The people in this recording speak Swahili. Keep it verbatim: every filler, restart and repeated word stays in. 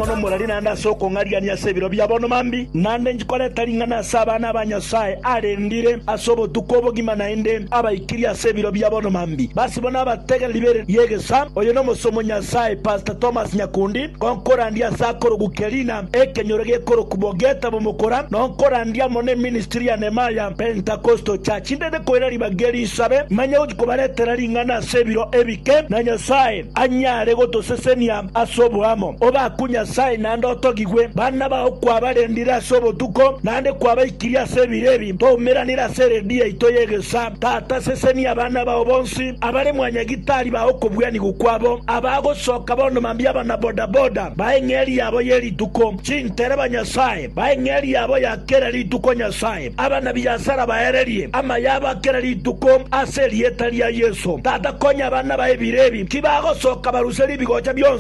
bono morari nanda soko ngariania sebiro bya bono mambi nande njikore taringana sabana banyasaye arendire asobo tukobo gimana ende abaikiria sebiro bya bono mambi basi bona batega libere yegesa oyo no musomo nyasaye Pastor Thomas Nyakundi konkora ndia sakoro gukerina ekenyorege koro kubogeta bomukora nonkora ndia mone ministry ya Nemaya Pentecostal Church ndede koera libageri sabe manya ujikobaretera ringana sebiro ebike na nyasaye anyare gotosesenia asobo amo oba kunya sai nando otogigwe bana ba okwa barendira asobo tuko nande kwa baikiria sebirebi to meranira sere dia itoyegesa tata sesenia bana ba obonsi abare mwanya gitari ba okobwani gukwabo abago soka bono mambia bana boda boda baengeri yabo yeri tuko chintere banyasaye baengeri yabo yakera lituko nyasaye abana biyasara baererie ama yaba kera lituko aseri etalia Yesu tata konya bana ba ebirebi kibago soka baruseri bigocha byo